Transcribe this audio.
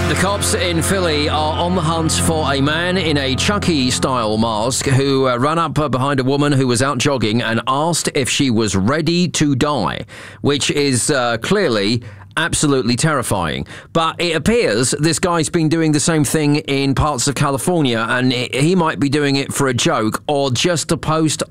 The cops in Philly are on the hunt for a man in a Chucky-style mask who ran up behind a woman who was out jogging and asked if she was ready to die, which is clearly absolutely terrifying. But it appears this guy's been doing the same thing in parts of California, and he might be doing it for a joke or just to post